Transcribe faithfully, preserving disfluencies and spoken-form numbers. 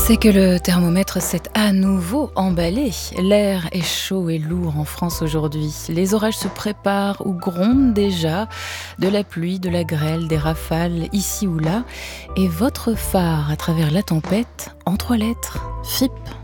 C'est que le thermomètre s'est à nouveau emballé. L'air est chaud et lourd en France aujourd'hui. Les orages se préparent ou grondent déjà. De la pluie, de la grêle, des rafales ici ou là. Et votre phare à travers la tempête, en trois lettres, F I P.